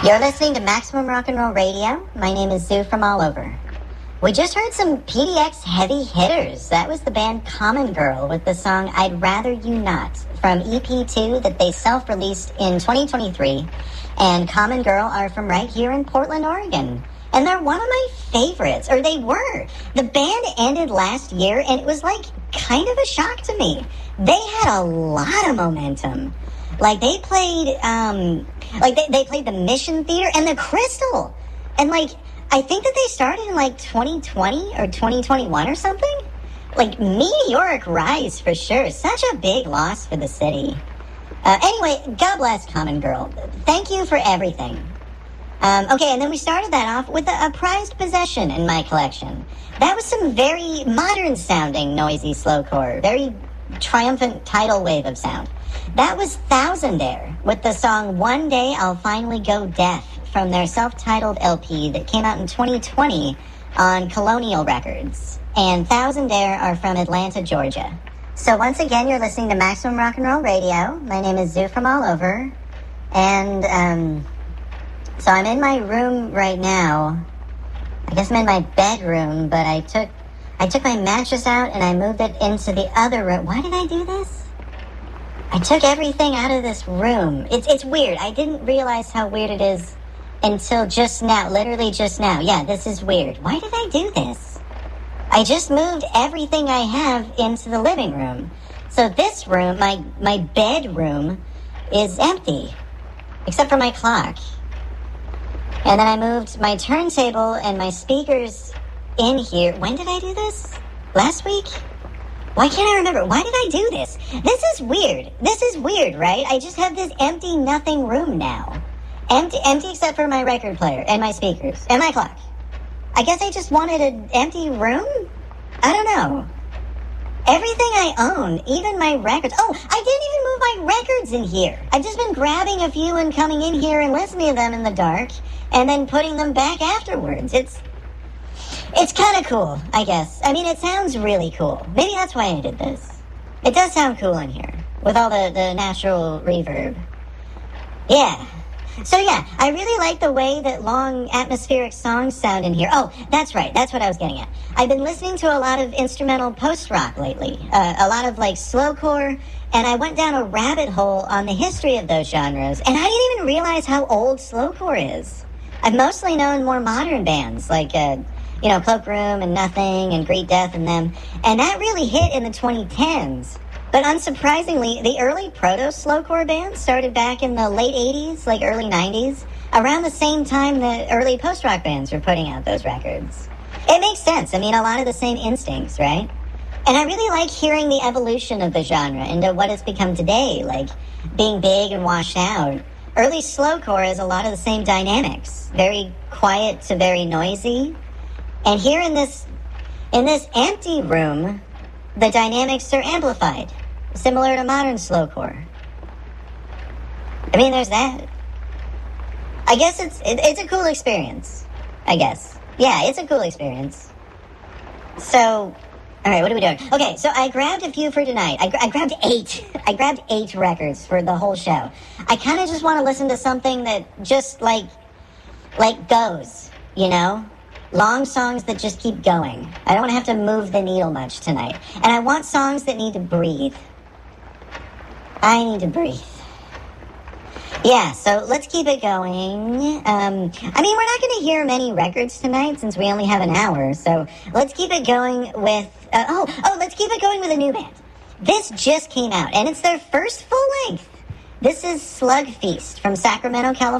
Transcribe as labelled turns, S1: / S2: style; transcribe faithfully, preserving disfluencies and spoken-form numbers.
S1: You're listening to Maximum Rock and Roll Radio. My name is Zoo from All Over. We just heard some P D X heavy hitters. That was the band Common Girl with the song I'd Rather You Not from E P two that they self-released in twenty twenty-three. And Common Girl are from right here in Portland, Oregon. And they're one of my favorites, or they were. The band ended last year, and it was like kind of a shock to me. They had a lot of momentum. Like they played, um, like they, they played the Mission Theater and the Crystal. And like, I think that they started in like twenty twenty or twenty twenty-one or something. Like meteoric rise for sure. Such a big loss for the city. Uh, anyway, God bless Common Girl. Thank you for everything. Um, okay, and then we started that off with a, a prized possession in my collection. That was some very modern sounding noisy slowcore. Very triumphant tidal wave of sound. That was Thousandaire with the song One Day I'll Finally Go Deaf from their self-titled L P that came out in twenty twenty on Colonial Records. And Thousandaire are from Atlanta, Georgia. So once again, you're listening to Maximum Rock and Roll Radio. My name is Zoo from All Over. And um, so I'm in my room right now. I guess I'm in my bedroom, but I took I took my mattress out and I moved it into the other room. Why did I do this? I took everything out of this room. It's it's weird. I didn't realize how weird it is until just now. Literally just now. Yeah, this is weird. Why did I do this? I just moved everything I have into the living room. So this room, my, my bedroom, is empty. Except for my clock. And then I moved my turntable and my speakers in here. When did I do this? Last week? Why can't I remember? Why did I do this? This is weird. This is weird, right? I just have this empty nothing room now. Empty, empty except for my record player and my speakers and my clock. I guess I just wanted an empty room? I don't know. Everything I own, even my records. Oh, I didn't even move my records in here. I've just been grabbing a few and coming in here and listening to them in the dark and then putting them back afterwards. It's... It's kind of cool, I guess. I mean, it sounds really cool. Maybe that's why I did this. It does sound cool in here, with all the, the natural reverb. Yeah. So yeah, I really like the way that long atmospheric songs sound in here. Oh, that's right, that's what I was getting at. I've been listening to a lot of instrumental post-rock lately. Uh, a lot of, like, slowcore, and I went down a rabbit hole on the history of those genres, and I didn't even realize how old slowcore is. I've mostly known more modern bands, like, uh... you know, Cloakroom and Nothing and Great Death and them. And that really hit in the twenty tens. But unsurprisingly, the early proto-slowcore bands started back in the late eighties, like early nineties, around the same time the early post-rock bands were putting out those records. It makes sense. I mean, a lot of the same instincts, right? And I really like hearing the evolution of the genre into what it's become today, like being big and washed out. Early slowcore has a lot of the same dynamics. Very quiet to very noisy. And here in this in this empty room, the dynamics are amplified, similar to modern slowcore. I mean, there's that. I guess it's it, it's a cool experience, I guess. Yeah, it's a cool experience. So, all right, what are we doing? Okay, so I grabbed a few for tonight. I, I grabbed eight. I grabbed eight records for the whole show. I kind of just want to listen to something that just, like, like goes, you know? Long songs that just keep going. I don't want to have to move the needle much tonight. And I want songs that need to breathe. I need to breathe. Yeah, so let's keep it going. Um, I mean, we're not going to hear many records tonight since we only have an hour. So let's keep it going with... Uh, oh, oh, let's keep it going with a new band. This just came out, and it's their first full length. This is Slug Feast from Sacramento, California.